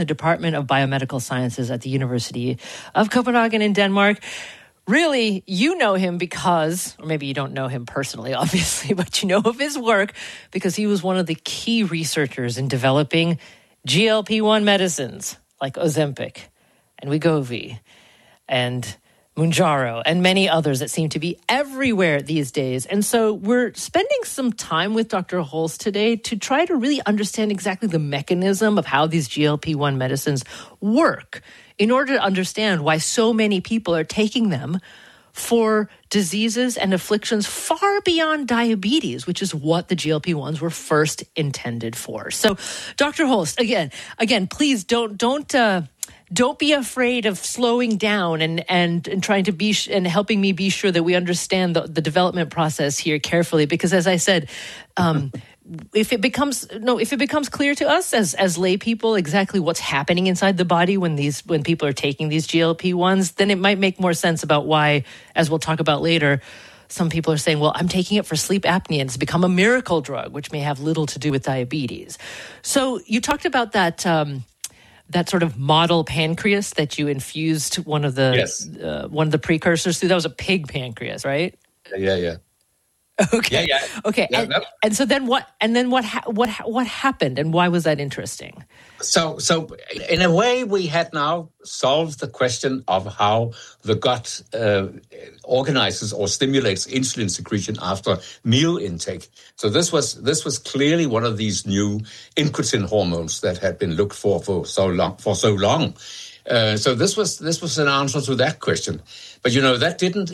the Department of Biomedical Sciences at the University of Copenhagen in Denmark. Really, you know him because, or maybe you don't know him personally, obviously, but you know of his work because he was one of the key researchers in developing GLP-1 medicines like Ozempic and Wegovy and Mounjaro and many others that seem to be everywhere these days. And so we're spending some time with Dr. Holst today to try to really understand exactly the mechanism of how these GLP-1 medicines work in order to understand why so many people are taking them for diseases and afflictions far beyond diabetes, which is what the GLP-1s were first intended for. So, Dr. Holst, again, please don't be afraid of slowing down and trying to be and helping me be sure that we understand the development process here carefully. Because as I said, if it becomes clear to us as lay people exactly what's happening inside the body when people are taking these GLP-1s, then it might make more sense about why, as we'll talk about later, some people are saying, well, I'm taking it for sleep apnea and it's become a miracle drug, which may have little to do with diabetes. So you talked about that sort of model pancreas that you infused one of the precursors to. That was a pig pancreas, right? Yeah. Okay. Yeah. Okay. Yeah, and so then what? And then what happened? And why was that interesting? So in a way, we had now solved the question of how the gut organizes or stimulates insulin secretion after meal intake. So this was clearly one of these new incretin hormones that had been looked for so long. So this was an answer to that question. But that didn't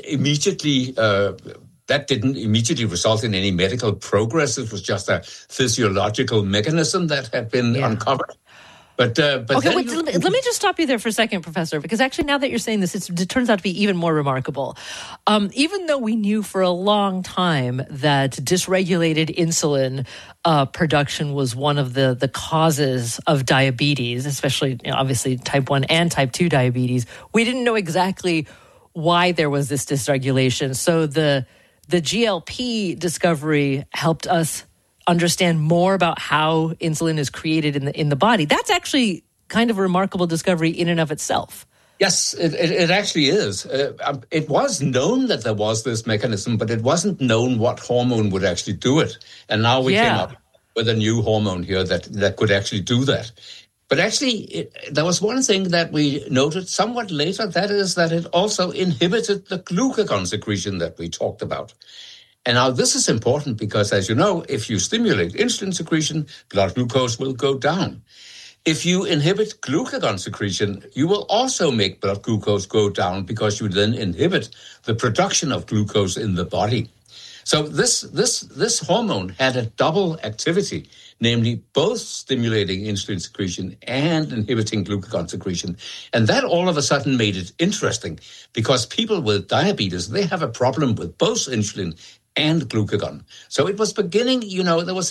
immediately result in any medical progress. It was just a physiological mechanism that had been uncovered. But okay, let me just stop you there for a second, Professor, because actually now that you're saying this, it turns out to be even more remarkable. Even though we knew for a long time that dysregulated insulin production was one of the causes of diabetes, especially obviously type 1 and type 2 diabetes, we didn't know exactly why there was this dysregulation. So the GLP discovery helped us understand more about how insulin is created in the body. That's actually kind of a remarkable discovery in and of itself. Yes, it actually is. It was known that there was this mechanism, but it wasn't known what hormone would actually do it. And now we came up with a new hormone here that could actually do that. But actually, there was one thing that we noted somewhat later, that is that it also inhibited the glucagon secretion that we talked about. And now this is important because, as you know, if you stimulate insulin secretion, blood glucose will go down. If you inhibit glucagon secretion, you will also make blood glucose go down because you then inhibit the production of glucose in the body. So this hormone had a double activity, namely both stimulating insulin secretion and inhibiting glucagon secretion. And that all of a sudden made it interesting because people with diabetes, they have a problem with both insulin and glucagon. So it was beginning, there was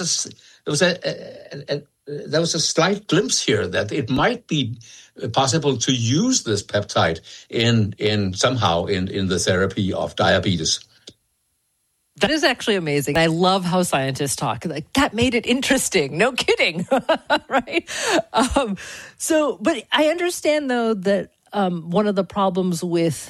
a slight glimpse here that it might be possible to use this peptide in somehow in the therapy of diabetes. That is actually amazing. I love how scientists talk. Like, that made it interesting. No kidding. Right? But I understand, though, that one of the problems with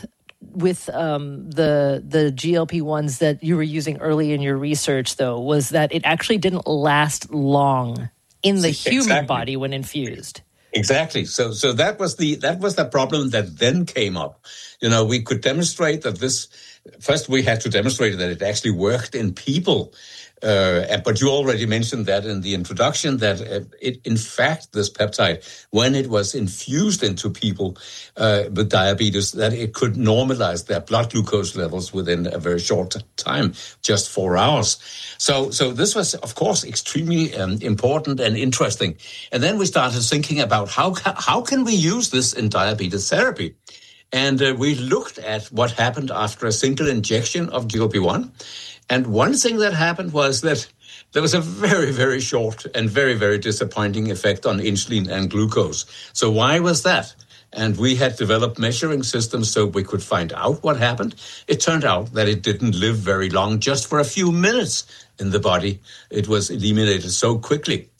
the GLP-1s that you were using early in your research, though, was that it actually didn't last long in the human body when infused. Exactly. So that was the problem that then came up. We could demonstrate that this. First, we had to demonstrate that it actually worked in people. But you already mentioned that in the introduction, that in fact, this peptide, when it was infused into people with diabetes, that it could normalize their blood glucose levels within a very short time, just 4 hours. So this was, of course, extremely important and interesting. And then we started thinking about how can we use this in diabetes therapy? And we looked at what happened after a single injection of GLP-1. And one thing that happened was that there was a very, very short and very, very disappointing effect on insulin and glucose. So why was that? And we had developed measuring systems so we could find out what happened. It turned out that it didn't live very long, just for a few minutes in the body. It was eliminated so quickly.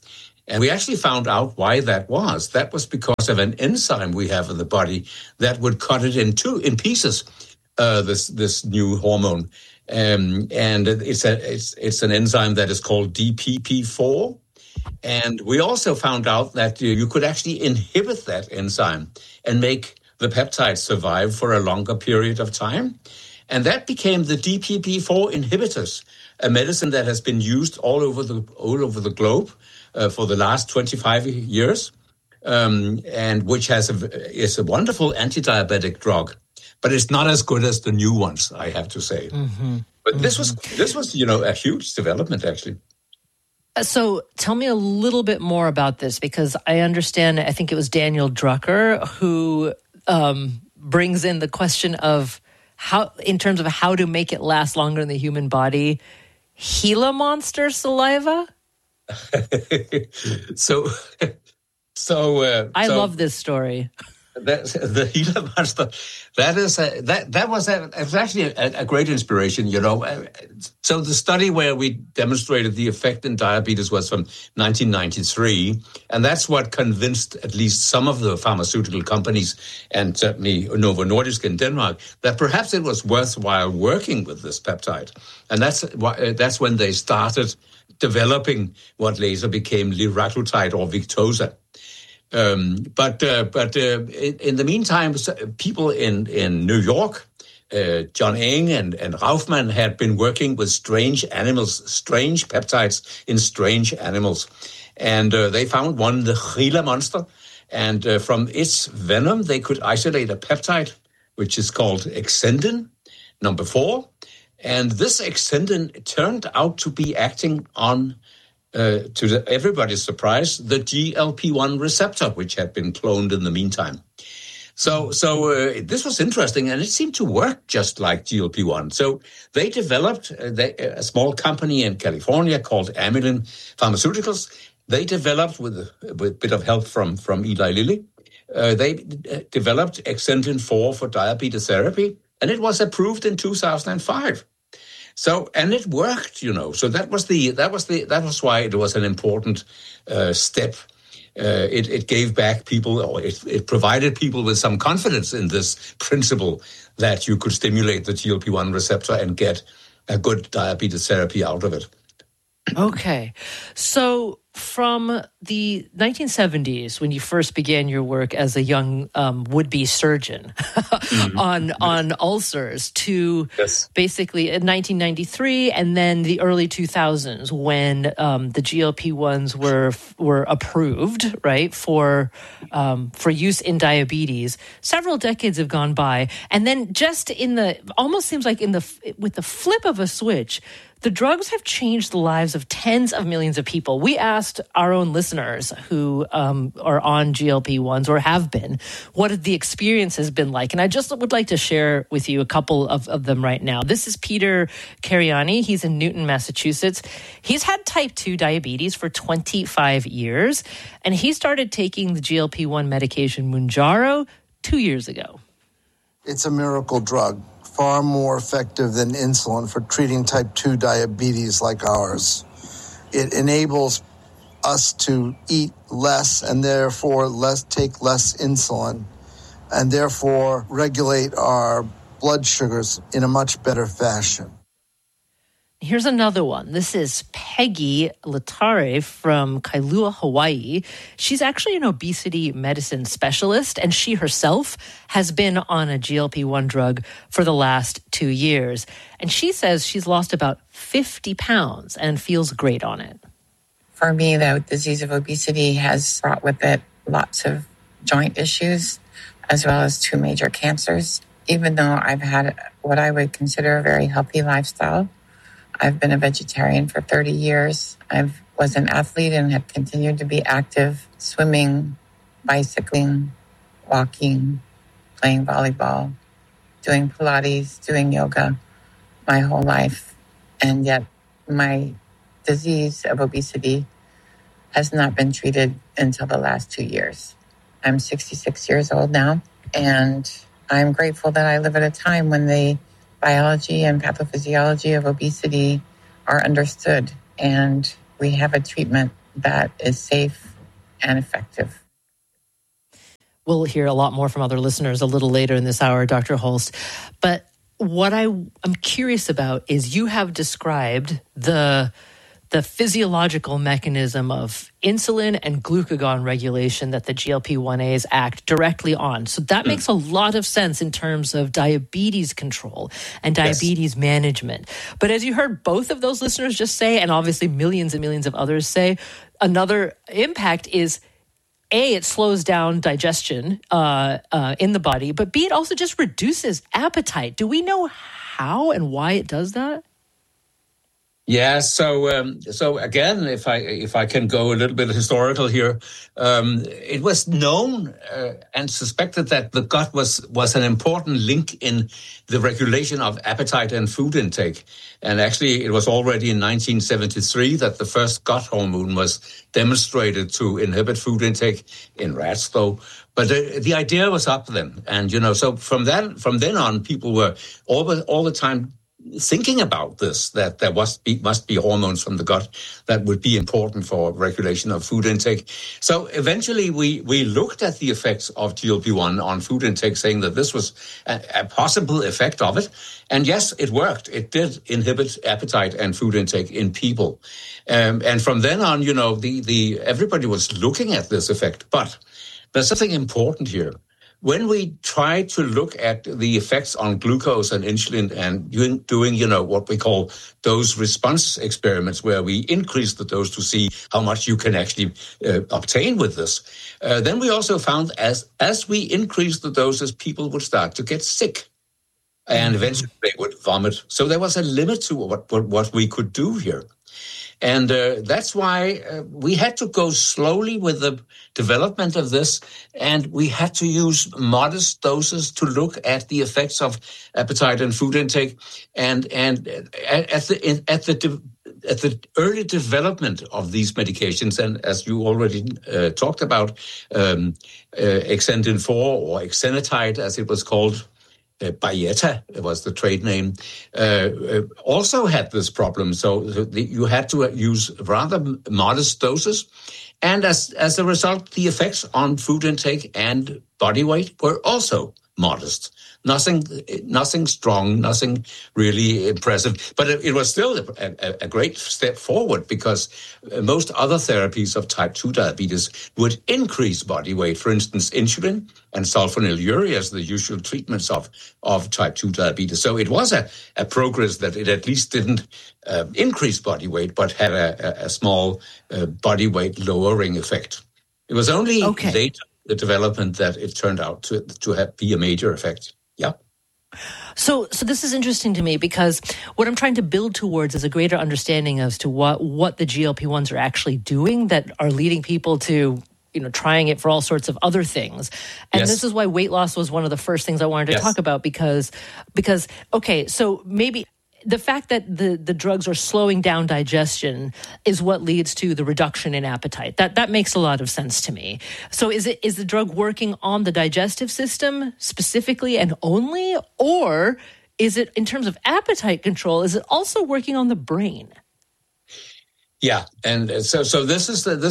And we actually found out why that was. That was because of an enzyme we have in the body that would cut it in pieces, this new hormone. And it's an enzyme that is called DPP4. And we also found out that you could actually inhibit that enzyme and make the peptide survive for a longer period of time. And that became the DPP4 inhibitors, a medicine that has been used all over the globe for the last 25 years, and which is a wonderful anti-diabetic drug. But it's not as good as the new ones, I have to say. Mm-hmm. But this was a huge development, actually. So tell me a little bit more about this, because I understand, I think it was Daniel Drucker who brings in the question of how, in terms of how to make it last longer in the human body, Gila monster saliva? I love this story. The Gila monster, that was actually a great inspiration, So the study where we demonstrated the effect in diabetes was from 1993, and that's what convinced at least some of the pharmaceutical companies, and certainly Novo Nordisk in Denmark, that perhaps it was worthwhile working with this peptide. And that's when they started developing what later became liraglutide or Victoza. But in the meantime, people in New York, John Eng and Raufman had been working with strange peptides in strange animals. And they found one, the Gila monster. And from its venom, they could isolate a peptide, which is called exendin, number 4. And this exendin turned out to be acting on, to everybody's surprise, the GLP-1 receptor, which had been cloned in the meantime. So this was interesting, and it seemed to work just like GLP-1. So they developed a small company in California called Amylin Pharmaceuticals. They developed with a bit of help from Eli Lilly. They developed Exendin 4 for diabetes therapy, and it was approved in 2005. So, and it worked, So that was why it was an important step. It gave back people, or it provided people with some confidence in this principle that you could stimulate the GLP-1 receptor and get a good diabetes therapy out of it. Okay. So from the 1970s, when you first began your work as a young would-be surgeon on ulcers, to basically in 1993, and then the early 2000s when the GLP-1s were approved, right, for use in diabetes. Several decades have gone by, and then just almost seems like with the flip of a switch, the drugs have changed the lives of tens of millions of people. We asked our own listeners who are on GLP-1s or have been, what the experience has been like. And I just would like to share with you a couple of them right now. This is Peter Cariani. He's in Newton, Massachusetts. He's had type 2 diabetes for 25 years, and he started taking the GLP-1 medication Mounjaro 2 years ago. It's a miracle drug. Far more effective than insulin for treating type 2 diabetes like ours. It enables us to eat less and therefore take less insulin, and therefore regulate our blood sugars in a much better fashion. Here's another one. This is Peggy Latare from Kailua, Hawaii. She's actually an obesity medicine specialist, and she herself has been on a GLP-1 drug for the last 2 years. And she says she's lost about 50 pounds and feels great on it. For me, the disease of obesity has brought with it lots of joint issues, as well as 2 major cancers. Even though I've had what I would consider a very healthy lifestyle, I've been a vegetarian for 30 years. I was an athlete and have continued to be active, swimming, bicycling, walking, playing volleyball, doing Pilates, doing yoga my whole life. And yet my disease of obesity has not been treated until the last 2 years. I'm 66 years old now, and I'm grateful that I live at a time when the biology and pathophysiology of obesity are understood, and we have a treatment that is safe and effective. We'll hear a lot more from other listeners a little later in this hour, Dr. Holst. But what I'm curious about is you have described the physiological mechanism of insulin and glucagon regulation that the GLP-1As act directly on. So that makes a lot of sense in terms of diabetes control and diabetes management. But as you heard both of those listeners just say, and obviously millions and millions of others say, another impact is A, it slows down digestion in the body, but B, it also just reduces appetite. Do we know how and why it does that? Yeah, so again, if I can go a little bit historical here, it was known and suspected that the gut was an important link in the regulation of appetite and food intake. And actually, it was already in 1973 that the first gut hormone was demonstrated to inhibit food intake in rats, though. But the idea was up then, and so from then on, people were all the time thinking about this, that there must be hormones from the gut that would be important for regulation of food intake. So eventually we looked at the effects of GLP-1 on food intake, saying that this was a possible effect of it. And yes, it worked. It did inhibit appetite and food intake in people. And from then on, everybody was looking at this effect. But there's something important here. When we try to look at the effects on glucose and insulin and doing what we call dose response experiments, where we increase the dose to see how much you can actually obtain with this, then we also found as we increase the doses, people would start to get sick. And eventually they would vomit. So there was a limit to what we could do here. And that's why we had to go slowly with the development of this, and we had to use modest doses to look at the effects of appetite and food intake. And at the early development of these medications, and as you already talked about, Exendin 4 or exenatide, as it was called, Byetta was the trade name, also had this problem. So you had to use rather modest doses. And as a result, the effects on food intake and body weight were also modest. Nothing strong, nothing really impressive. But it was still a great step forward, because most other therapies of type 2 diabetes would increase body weight. For instance, insulin and sulfonylurea as the usual treatments of type 2 diabetes. So it was a progress that it at least didn't increase body weight, but had a small body weight lowering effect. It was only later the development that it turned out to be a major effect. Yeah. So this is interesting to me, because what I'm trying to build towards is a greater understanding as to what the GLP-1s are actually doing that are leading people to, trying it for all sorts of other things. And this is why weight loss was one of the first things I wanted to talk about, because so maybe the fact that the drugs are slowing down digestion is what leads to the reduction in appetite. That makes a lot of sense to me. So is the drug working on the digestive system specifically and only, or is it, in terms of appetite control, is it also working on the brain? Yeah, and so this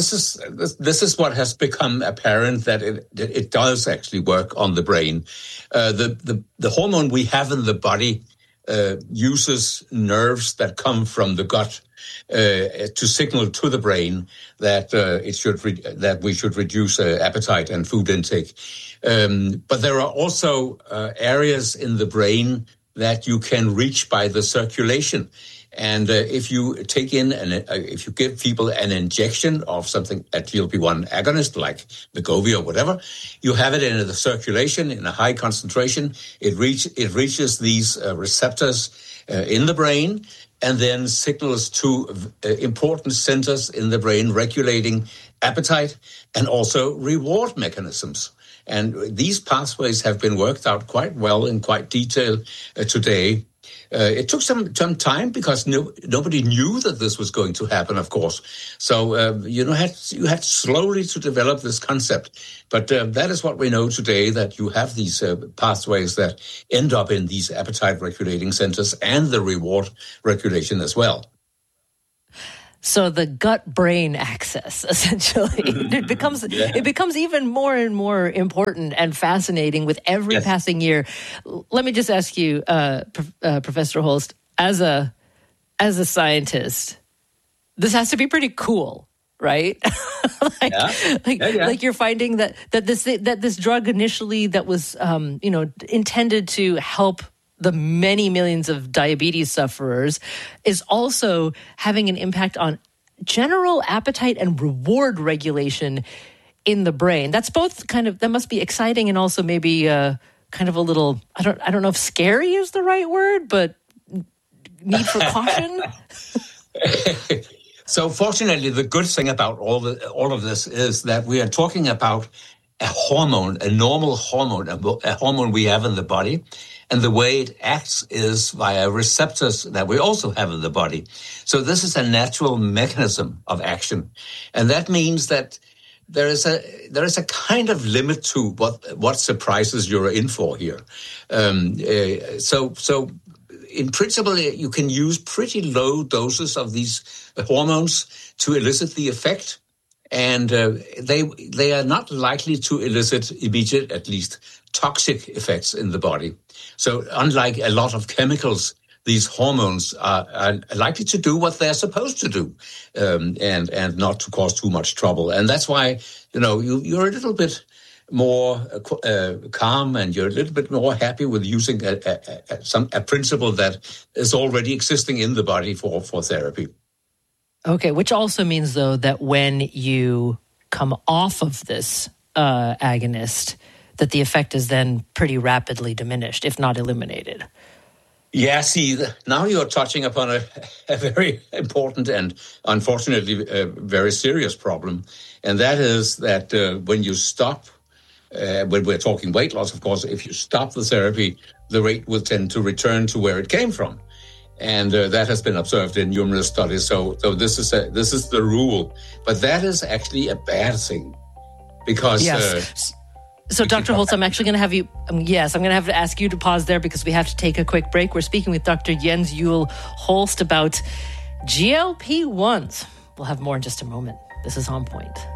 is what has become apparent, that it does actually work on the brain. The hormone we have in the body uses nerves that come from the gut to signal to the brain that that we should reduce appetite and food intake. But there are also areas in the brain that you can reach by the circulation. And if you take in if you give people an injection of something, a GLP-1 agonist like Wegovy or whatever, you have it in the circulation in a high concentration. It reaches these receptors in the brain, and then signals to important centers in the brain regulating appetite and also reward mechanisms. And these pathways have been worked out quite well in quite detail today. It took some time, because nobody knew that this was going to happen, of course. So you had slowly to develop this concept. But that is what we know today, that you have these pathways that end up in these appetite regulating centers and the reward regulation as well. So the gut-brain axis, essentially, it becomes even more and more important and fascinating with every passing year. Let me just ask you, Professor Holst, as a scientist, this has to be pretty cool, right? Like you're finding that this drug initially that was intended to help the many millions of diabetes sufferers is also having an impact on general appetite and reward regulation in the brain. That's both that must be exciting and also maybe kind of a little, I don't know if scary is the right word, but need for caution. So fortunately, the good thing about all of this is that we are talking about a hormone, a normal hormone, a hormone we have in the body. And the way it acts is via receptors that we also have in the body. So this is a natural mechanism of action. And that means that there is a kind of limit to what surprises you're in for here. So in principle, you can use pretty low doses of these hormones to elicit the effect. And they are not likely to elicit immediate, at least, toxic effects in the body. So unlike a lot of chemicals, these hormones are likely to do what they're supposed to do, and not to cause too much trouble. And that's why, you're a little bit more calm, and you're a little bit more happy with using a principle that is already existing in the body for therapy. Okay, which also means, though, that when you come off of this agonist, that the effect is then pretty rapidly diminished, if not eliminated. Yeah, see, now you're touching upon a very important and unfortunately very serious problem. And that is that when you stop, when we're talking weight loss, of course, if you stop the therapy, the rate will tend to return to where it came from. And that has been observed in numerous studies. So this is the rule. But that is actually a bad thing because... Yes. So, Dr. Holst, I'm actually going to have you... I'm going to have to ask you to pause there because we have to take a quick break. We're speaking with Dr. Jens Juul Holst about GLP-1s. We'll have more in just a moment. This is On Point.